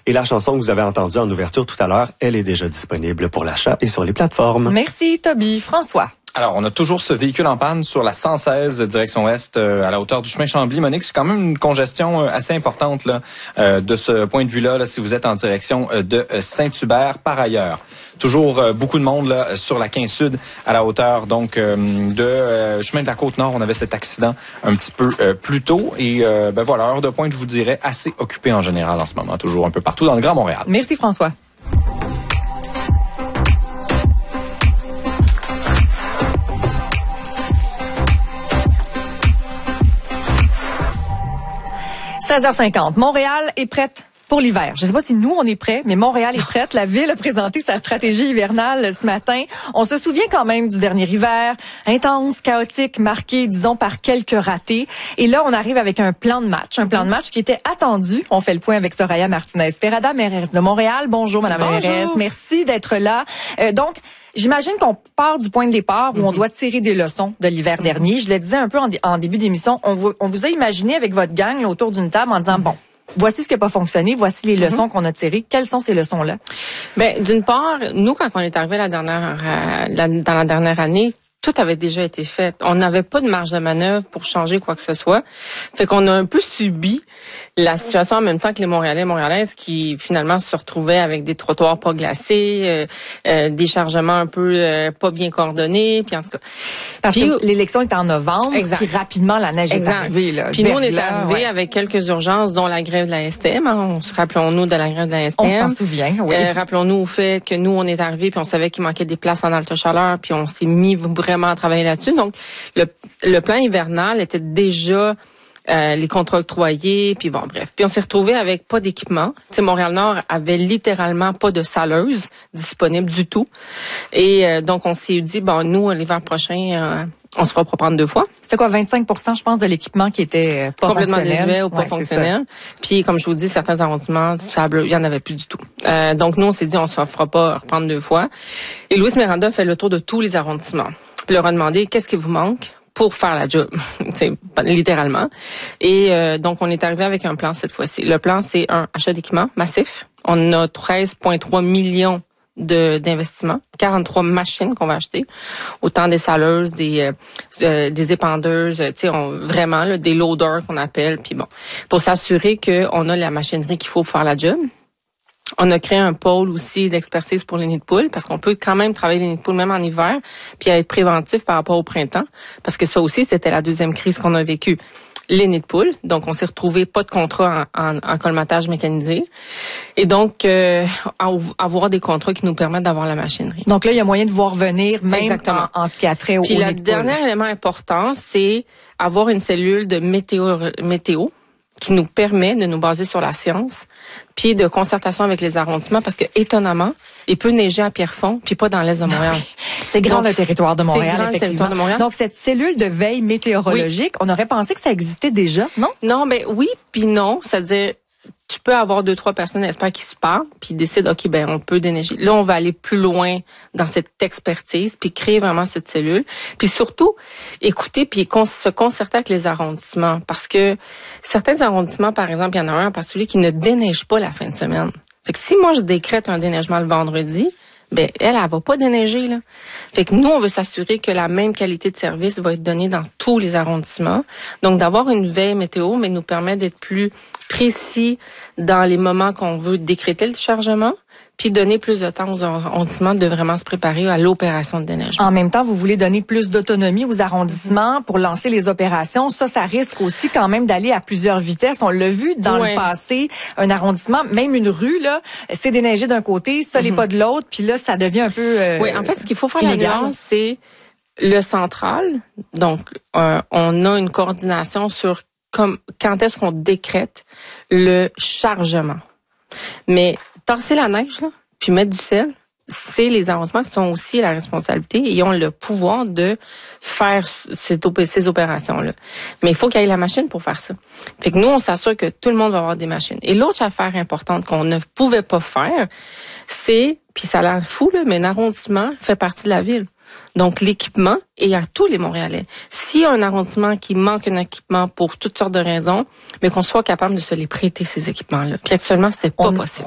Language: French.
Et la chanson que vous avez entendue en ouverture tout à l'heure, elle est déjà disponible pour l'achat et sur les plateformes. Merci, Toby. François. Alors, on a toujours ce véhicule en panne sur la 116 direction ouest à la hauteur du chemin Chambly. Monique, c'est quand même une congestion assez importante là, de ce point de vue-là, si vous êtes en direction de Saint-Hubert. Par ailleurs, toujours beaucoup de monde là, sur la 15 Sud à la hauteur donc de chemin de la Côte-Nord. On avait cet accident un petit peu plus tôt. Et voilà, heure de pointe, je vous dirais, assez occupée en général en ce moment, toujours un peu partout dans le Grand Montréal. Merci, François. – 16h50. Montréal est prête pour l'hiver. Je ne sais pas si nous, on est prêts, mais Montréal est prête. La ville a présenté sa stratégie hivernale ce matin. On se souvient quand même du dernier hiver, intense, chaotique, marqué, disons, par quelques ratés. Et là, on arrive avec un plan de match. Un plan de match qui était attendu. On fait le point avec Soraya Martinez-Ferrada, mairesse de Montréal. Bonjour, madame la mairesse. Merci d'être là. Donc, j'imagine qu'on part du point de départ où on doit tirer des leçons de l'hiver dernier. Je le disais un peu en début d'émission, on vous a imaginé avec votre gang là, autour d'une table en disant, bon, voici ce qui n'a pas fonctionné, voici les leçons qu'on a tirées. Quelles sont ces leçons-là? Ben, d'une part, nous, quand on est arrivé dans la dernière année, tout avait déjà été fait. On n'avait pas de marge de manœuvre pour changer quoi que ce soit. Fait qu'on a un peu subi la situation en même temps que les Montréalais et Montréalaises qui finalement se retrouvaient avec des trottoirs pas glacés, des chargements un peu pas bien coordonnés, puis en tout cas. Parce que l'élection est en novembre, puis rapidement la neige est arrivée. Là, puis nous, on est arrivé avec quelques urgences, dont la grève de la STM. Rappelons-nous de la grève de la STM. On s'en souvient, oui. Rappelons-nous au fait que nous, on est arrivé puis on savait qu'il manquait des places en haute chaleur, puis on s'est mis vraiment à travailler là-dessus. Donc, le plan hivernal était déjà les contrats octroyés, puis bon, bref. Puis on s'est retrouvé avec pas d'équipement. Tu sais, Montréal-Nord avait littéralement pas de saleuse disponible du tout. Et donc, on s'est dit, bon, nous, l'hiver prochain, on se fera pas prendre 2 fois. C'était quoi, 25%, je pense, de l'équipement qui était pas complètement fonctionnel. Désuet ou pas fonctionnel. Puis, comme je vous dis, certains arrondissements, il y en avait plus du tout. Donc, nous, on s'est dit, on se fera pas reprendre 2 fois. Et Louis Miranda fait le tour de tous les arrondissements. Puis leur a demandé, qu'est-ce qui vous manque pour faire la job, littéralement. Et donc, on est arrivé avec un plan cette fois-ci. Le plan, c'est un achat d'équipement massif. On a 13,3 millions d'investissements, 43 machines qu'on va acheter, autant des saleuses, des épandeuses, tu sais, vraiment là, des loaders qu'on appelle, puis bon, pour s'assurer qu'on a la machinerie qu'il faut pour faire la job. On a créé un pôle aussi d'expertise pour les nids de poules, parce qu'on peut quand même travailler les nids de poules même en hiver, puis être préventif par rapport au printemps, parce que ça aussi, c'était la deuxième crise qu'on a vécue. Les nids de poules, donc on s'est retrouvé pas de contrat en colmatage mécanisé, et donc avoir des contrats qui nous permettent d'avoir la machinerie. Donc là, il y a moyen de voir venir même en ce qui a trait au Puis nids de poules. Le dernier élément important, c'est avoir une cellule de météo qui nous permet de nous baser sur la science, puis de concertation avec les arrondissements, parce que étonnamment, il peut neiger à Pierrefonds, puis pas dans l'est de Montréal. C'est grand le territoire de Montréal, effectivement. le territoire de Montréal. Donc cette cellule de veille météorologique, on aurait pensé que ça existait déjà, non? Non, ben oui, puis non, c'est-à-dire tu peux avoir 2-3 personnes, j'espère, qui se parlent, puis décident, OK, ben on peut déneiger. Là, on va aller plus loin dans cette expertise, puis créer vraiment cette cellule. Puis surtout, écouter, puis se concerter avec les arrondissements. Parce que certains arrondissements, par exemple, il y en a un en particulier qui ne déneige pas la fin de semaine. Fait que si moi, je décrète un déneigement le vendredi, ben elle va pas déneiger, là. Fait que nous, on veut s'assurer que la même qualité de service va être donnée dans tous les arrondissements. Donc, d'avoir une veille météo, mais nous permet d'être plus précis dans les moments qu'on veut décréter le chargement, puis donner plus de temps aux arrondissements de vraiment se préparer à l'opération de déneigement. En même temps, vous voulez donner plus d'autonomie aux arrondissements pour lancer les opérations. Ça risque aussi quand même d'aller à plusieurs vitesses. On l'a vu dans le passé, un arrondissement, même une rue, là, c'est déneigé d'un côté, ça l'est pas de l'autre, puis là, ça devient un peu oui, en fait, ce qu'il faut faire illégal. La nuance, c'est le central. Donc, on a une coordination sur quand est-ce qu'on décrète le chargement. Mais tasser la neige, là, puis mettre du sel, c'est les arrondissements qui sont aussi la responsabilité et ont le pouvoir de faire ces opérations-là. Mais il faut qu'il y ait la machine pour faire ça. Fait que nous, on s'assure que tout le monde va avoir des machines. Et l'autre affaire importante qu'on ne pouvait pas faire, c'est, puis ça a l'air fou, là, mais un arrondissement fait partie de la ville. Donc, l'équipement est à tous les Montréalais. S'il y a un arrondissement qui manque un équipement pour toutes sortes de raisons, mais qu'on soit capable de se les prêter, ces équipements-là. Puis actuellement, c'était pas possible.